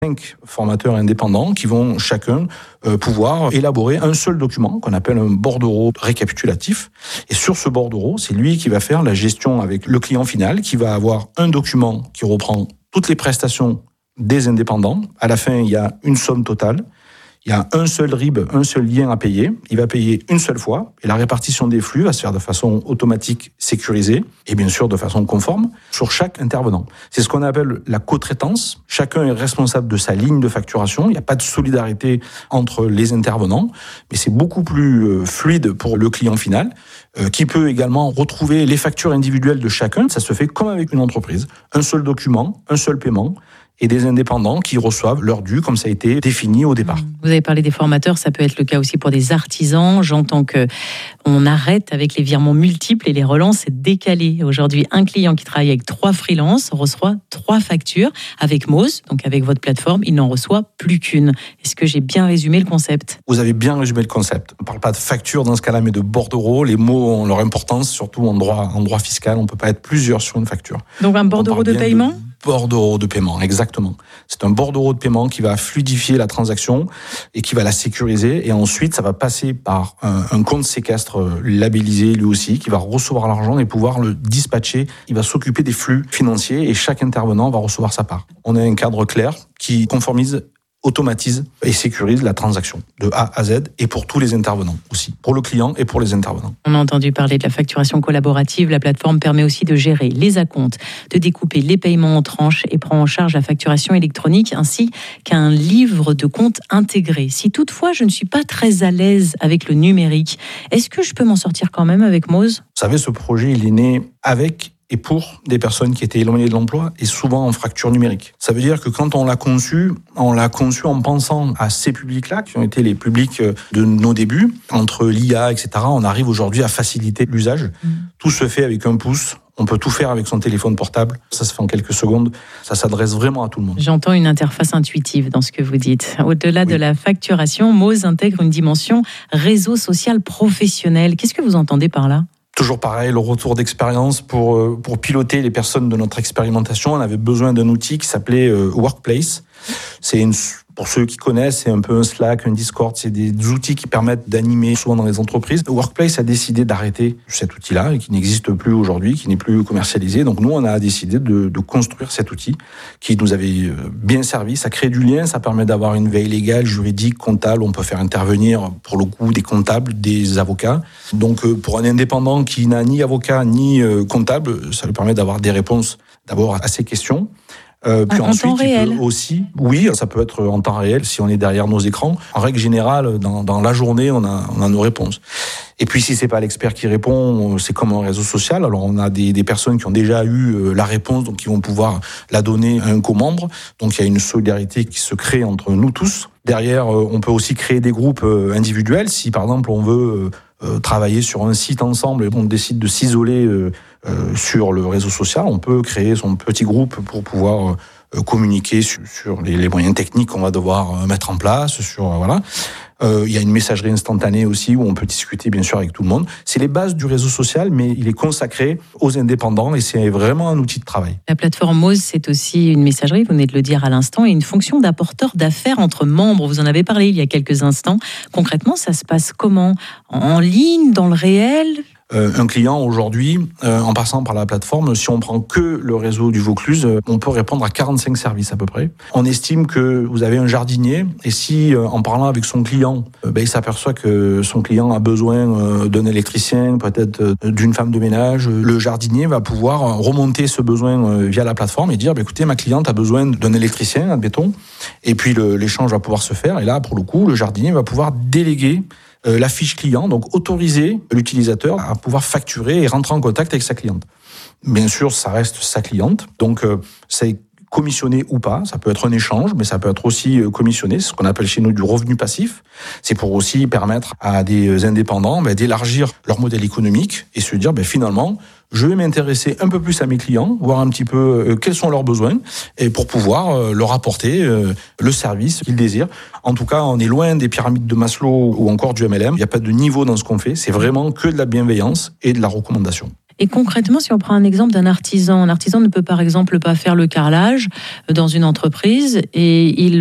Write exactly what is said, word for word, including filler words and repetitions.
cinq formateurs indépendants qui vont chacun euh, pouvoir élaborer un seul document qu'on appelle un bordereau récapitulatif. Et sur ce bordereau, c'est lui qui va faire la gestion avec le client final, qui va avoir un document qui reprend toutes les prestations des indépendants. À la fin, il y a une somme totale. Il y a un seul R I B, un seul lien à payer. Il va payer une seule fois et la répartition des flux va se faire de façon automatique, sécurisée et bien sûr de façon conforme sur chaque intervenant. C'est ce qu'on appelle la co-traitance. Chacun est responsable de sa ligne de facturation. Il n'y a pas de solidarité entre les intervenants, mais c'est beaucoup plus fluide pour le client final euh, qui peut également retrouver les factures individuelles de chacun. Ça se fait comme avec une entreprise. Un seul document, un seul paiement. Et des indépendants qui reçoivent leur dû comme ça a été défini au départ. Vous avez parlé des formateurs, ça peut être le cas aussi pour des artisans. J'entends que on arrête avec les virements multiples et les relances décalées. Aujourd'hui, un client qui travaille avec trois freelances reçoit trois factures. Avec Moz, donc avec votre plateforme, il n'en reçoit plus qu'une. Est-ce que j'ai bien résumé le concept ? Vous avez bien résumé le concept. On ne parle pas de facture dans ce cas-là, mais de bordereau. Les mots ont leur importance, surtout en droit, en droit fiscal. On ne peut pas être plusieurs sur une facture. Donc un bordereau de paiement ? de bordereau de paiement, exactement. C'est un bordereau de paiement qui va fluidifier la transaction et qui va la sécuriser. Et ensuite, ça va passer par un, un compte séquestre labellisé lui aussi, qui va recevoir l'argent et pouvoir le dispatcher. Il va s'occuper des flux financiers et chaque intervenant va recevoir sa part. On a un cadre clair qui conformise, automatise et sécurise la transaction de A à Z et pour tous les intervenants aussi, pour le client et pour les intervenants. On a entendu parler de la facturation collaborative. La plateforme permet aussi de gérer les acomptes, de découper les paiements en tranches et prend en charge la facturation électronique ainsi qu'un livre de compte intégré. Si toutefois je ne suis pas très à l'aise avec le numérique, est-ce que je peux m'en sortir quand même avec Moz ? Vous savez, ce projet, il est né avec et pour des personnes qui étaient éloignées de l'emploi et souvent en fracture numérique. Ça veut dire que quand on l'a conçu, on l'a conçu en pensant à ces publics-là, qui ont été les publics de nos débuts. Entre l'I A, et cetera, on arrive aujourd'hui à faciliter l'usage. Mmh. Tout se fait avec un pouce. On peut tout faire avec son téléphone portable. Ça se fait en quelques secondes. Ça s'adresse vraiment à tout le monde. J'entends une interface intuitive dans ce que vous dites. Au-delà oui. de la facturation, Moz intègre une dimension réseau social professionnel. Qu'est-ce que vous entendez par là ? Toujours pareil, le retour d'expérience pour, pour piloter les personnes de notre expérimentation. On avait besoin d'un outil qui s'appelait euh, Workplace. C'est une, pour ceux qui connaissent, c'est un peu un Slack, un Discord. C'est des outils qui permettent d'animer souvent dans les entreprises. Workplace a décidé d'arrêter cet outil-là et qui n'existe plus aujourd'hui, qui n'est plus commercialisé. Donc nous, on a décidé de, de construire cet outil qui nous avait bien servi. Ça crée du lien, ça permet d'avoir une veille légale, juridique, comptable. On peut faire intervenir pour le coup des comptables, des avocats. Donc pour un indépendant qui n'a ni avocat ni comptable, ça lui permet d'avoir des réponses d'abord à ces questions. Euh, puis en ensuite, temps réel. il peut aussi, oui, ça peut être en temps réel si on est derrière nos écrans. En règle générale, dans, dans la journée, on a, on a nos réponses. Et puis, si c'est pas l'expert qui répond, c'est comme un réseau social. Alors, on a des, des personnes qui ont déjà eu la réponse, donc qui vont pouvoir la donner à un co-membre. Donc, il y a une solidarité qui se crée entre nous tous. Derrière, on peut aussi créer des groupes individuels. Si, par exemple, on veut euh, travailler sur un site ensemble et on décide de s'isoler euh, euh, sur le réseau social, on peut créer son petit groupe pour pouvoir euh, communiquer sur, sur les, les moyens techniques qu'on va devoir mettre en place. Sur voilà. Euh, il y a une messagerie instantanée aussi où on peut discuter bien sûr avec tout le monde. C'est les bases du réseau social, mais il est consacré aux indépendants et c'est vraiment un outil de travail. La plateforme Moz, c'est aussi une messagerie, vous venez de le dire à l'instant, et une fonction d'apporteur d'affaires entre membres. Vous en avez parlé il y a quelques instants. Concrètement, ça se passe comment ? En ligne, dans le réel ? Euh, un client aujourd'hui, euh, en passant par la plateforme, si on prend que le réseau du Vaucluse, euh, on peut répondre à quarante-cinq services à peu près. On estime que vous avez un jardinier et si, euh, en parlant avec son client, euh, ben, il s'aperçoit que son client a besoin euh, d'un électricien, peut-être euh, d'une femme de ménage, euh, le jardinier va pouvoir remonter ce besoin euh, via la plateforme et dire ben, écoutez, ma cliente a besoin d'un électricien, admettons, et puis le, l'échange va pouvoir se faire. Et là, pour le coup, le jardinier va pouvoir déléguer Euh, la fiche client, donc autoriser l'utilisateur à pouvoir facturer et rentrer en contact avec sa cliente. Bien sûr, ça reste sa cliente, donc euh, c'est commissionné ou pas, ça peut être un échange, mais ça peut être aussi euh, commissionné, c'est ce qu'on appelle chez nous du revenu passif. C'est pour aussi permettre à des indépendants ben, d'élargir leur modèle économique et se dire ben, finalement, je vais m'intéresser un peu plus à mes clients, voir un petit peu euh, quels sont leurs besoins, et pour pouvoir euh, leur apporter euh, le service qu'ils désirent. En tout cas, on est loin des pyramides de Maslow ou encore du M L M. Il n'y a pas de niveau dans ce qu'on fait, c'est vraiment que de la bienveillance et de la recommandation. Et concrètement, si on prend un exemple d'un artisan, un artisan ne peut par exemple pas faire le carrelage dans une entreprise et il